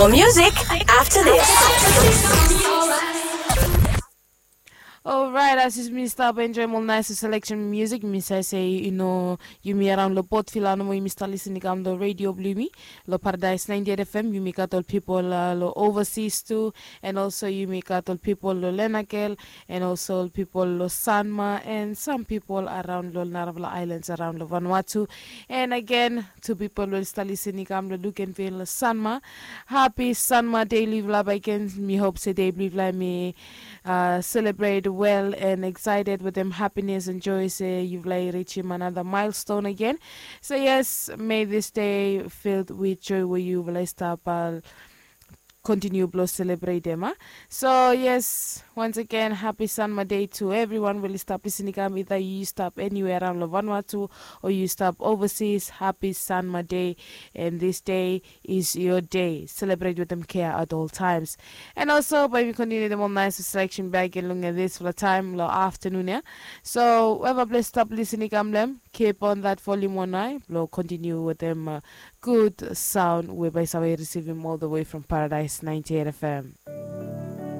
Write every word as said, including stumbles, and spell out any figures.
More music after this. All right, as is me stop enjoy more nice selection music. Miss I say, you know, you me around the port filano mo you mister listening kam the radio bloomy, lo paradise ninety-eight F M, you make out all people uh, lo overseas too, and also you make out all people lo Lenakel, and also people lo Sanma, and some people around lo Naravla Islands around lo Vanuatu, and again to people lo still listening kam lo Lukenville lo Sanma. Happy Sanma Day live la bikens. Me hope say day live la me uh, celebrate well and excited with them happiness and joy. Say you've like reaching another milestone again. So yes, may this day filled with joy where you will stop uh, continue blow celebrate them. Huh? So yes, once again, happy Sanma Day to everyone. Will stop listening kam either you stop anywhere around Vanuatu or you stop overseas. Happy Sanma Day, and this day is your day. Celebrate with them care at all times. And also, by we continue the more nice selection back and look at this for the time, the afternoon. Yeah. So whoever please stop listening kam them, keep on that volume one eye. We'll continue with them. Uh, good sound whereby we receiving all the way from Paradise ninety-eight F M.